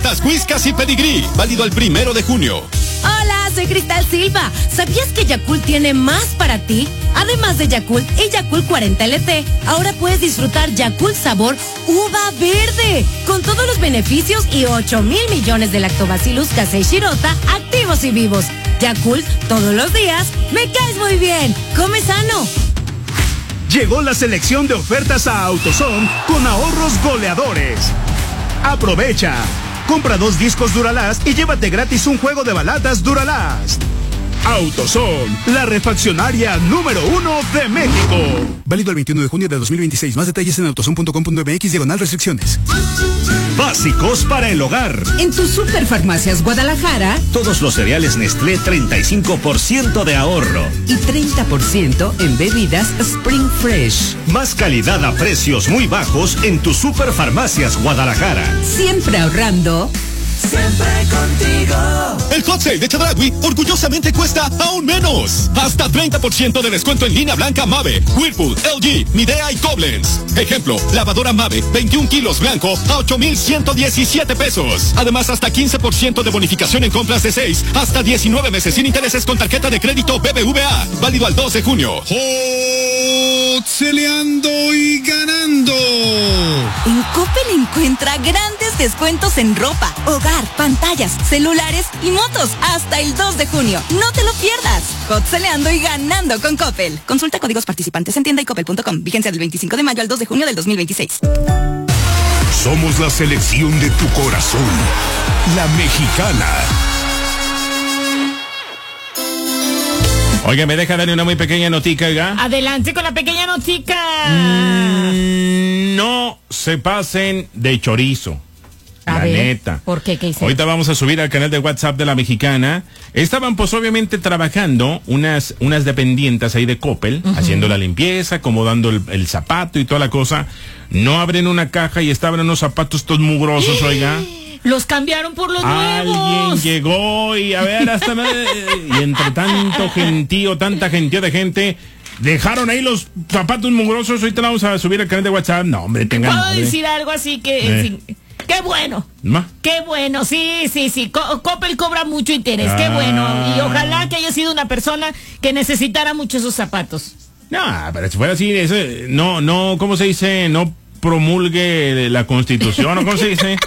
ofertas Whiskas y Pedigree, válido el 1 de junio. Hola, soy Cristal Silva. ¿Sabías que Yakult tiene más para ti? Además de Yakult y Yakult 40 LT, ahora puedes disfrutar Yakult sabor uva verde, con todos los beneficios y 8,000 millones de lactobacillus casei shirota activos y vivos. Yakult, todos los días, me caes muy bien. Come sano. Llegó la selección de ofertas a AutoZone con ahorros goleadores. Aprovecha. Compra 2 discos Duralast y llévate gratis un juego de baladas Duralast. AutoZone, la refaccionaria número 1 de México. Válido el 21 de junio de 2026. Más detalles en autozone.com.mx/restricciones. Básicos para el hogar. En tu Superfarmacias Guadalajara, Todos los cereales Nestlé 35% de ahorro. y 30% en bebidas Spring Fresh. Más calidad a precios muy bajos en tu Superfarmacias Guadalajara. Siempre ahorrando. Siempre contigo. El hot sale de Chedraui orgullosamente cuesta aún menos. Hasta 30% de descuento en línea blanca Mave, Whirlpool, LG, Midea y Koblenz. Ejemplo, lavadora Mave, 21 kilos blanco a 8,117 pesos. Además, hasta 15% de bonificación en compras de 6 hasta 19 meses sin intereses con tarjeta de crédito BBVA. Válido al 2 de junio. Celeando y ganando. En Coppel encuentra grandes descuentos en ropa, hogar, pantallas, celulares y motos hasta el 2 de junio. No te lo pierdas. Cotzeleando y ganando con Coppel. Consulta códigos participantes en tienda y coppel.com. Vigencia del 25 de mayo al 2 de junio del 2026. Somos la selección de tu corazón. La mexicana. Oiga, me deja darle una muy pequeña notica, oiga. Adelante con la pequeña notica. No se pasen de chorizo. La neta. ¿Por qué? ¿Qué hice? Ahorita vamos a subir al canal de WhatsApp de la mexicana. Estaban pues obviamente trabajando unas dependientes ahí de Coppel, haciendo la limpieza, acomodando el zapato y toda la cosa. No abren una caja y estaban unos zapatos todos mugrosos, oiga. Los cambiaron por los Alguien nuevos. llegó y a ver, y entre tanto gentío, tanta gentío de gente, dejaron ahí los zapatos mugrosos. Ahorita vamos a subir al canal de WhatsApp. No, hombre, tengan ¿Puedo madre. decir algo así que... sí. ¡Qué bueno! ¿Ma? ¡Qué bueno! Sí. Coppel cobra mucho interés. ¡Qué bueno! Y ojalá que haya sido una persona que necesitara mucho esos zapatos. No, pero si fuera así, no, ¿cómo se dice? No promulgue la Constitución, ¿o cómo se dice?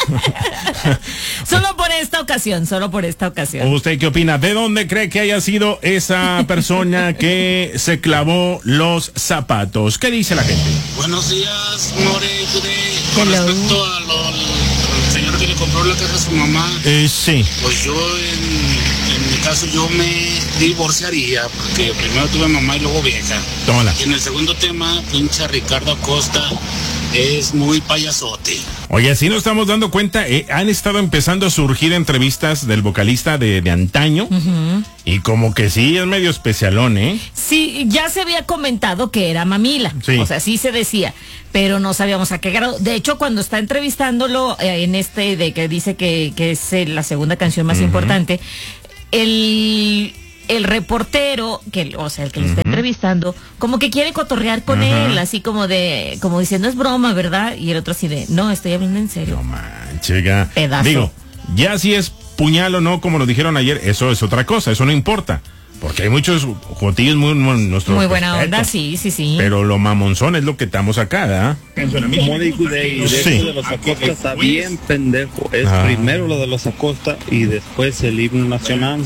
Solo por esta ocasión. ¿Usted qué opina? ¿De dónde cree que haya sido esa persona que se clavó los zapatos? ¿Qué dice la gente? Buenos días, More. Con respecto al señor que le compró la casa a su mamá, Sí. pues yo en mi caso yo me divorciaría, porque primero tuve mamá y luego vieja. Tómala. Y en el segundo tema, pinche Ricardo Acosta es muy payasote. Oye, así nos estamos dando cuenta, han estado empezando a surgir entrevistas del vocalista de antaño, y como que sí, es medio especialón, ¿eh? Sí, ya se había comentado que era mamila. Sí. O sea, sí se decía, pero no sabíamos a qué grado. De hecho, cuando está entrevistándolo en de que dice que es la segunda canción más importante, el reportero, el que lo está entrevistando, como que quiere cotorrear con él, así como diciendo, es broma, ¿verdad? Y el otro así de, no, estoy hablando en serio. No manches, pedazo. Digo, ya si es puñal o no, como nos dijeron ayer, eso es otra cosa, eso no importa. Porque hay muchos jotillos muy buena onda, sí. Pero lo mamonzón es lo que estamos acá, ¿verdad? De los Acosta está bien pendejo. Es primero lo de los Acosta y después el himno nacional.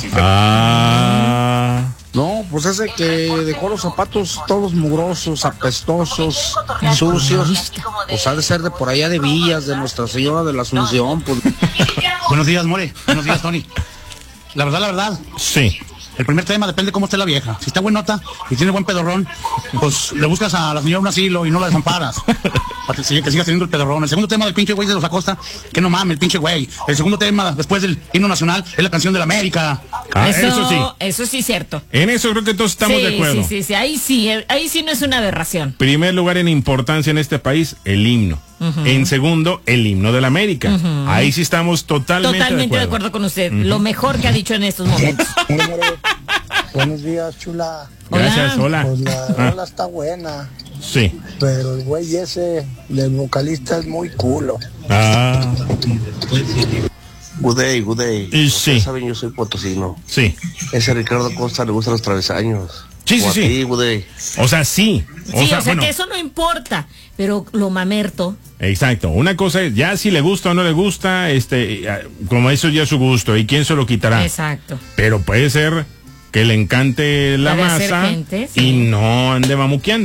No, pues ese que dejó los zapatos todos mugrosos, apestosos, sucios, pues ha de ser de por allá de Villas, de Nuestra Señora de la Asunción. Pues. Buenos días, More. Buenos días, Tony. La verdad. Sí. El primer tema depende cómo esté la vieja. Si está buenota y tiene buen pedorrón, pues le buscas a la señora un asilo y no la desamparas. Para que siga teniendo el pedorrón. El segundo tema del pinche güey de los Acosta, que no mames, el pinche güey. El segundo tema, después del himno nacional, es la canción de la América. Eso sí es cierto. En eso creo que todos estamos de acuerdo. Sí. Ahí sí no es una aberración. Primer lugar en importancia en este país, el himno. En segundo, el himno de la América. Ahí sí estamos totalmente de acuerdo con usted. Lo mejor que ha dicho en estos momentos. Buenos días, chula. Gracias, hola. Pues la rola está buena. Sí. Pero el güey ese del vocalista es muy culo. Ah. Good day. Sí. Ustedes saben, yo soy potosino. Sí. Ese Ricardo Costa le gustan los travesaños. Sí. Good day. O sea, sí. O sea, bueno, que eso no importa, pero lo mamerto. Exacto. Una cosa es, ya si le gusta o no le gusta, como eso ya es su gusto, y quién se lo quitará. Exacto. Pero puede ser que le encante la masa gente, sí. y no ande mamuqueando.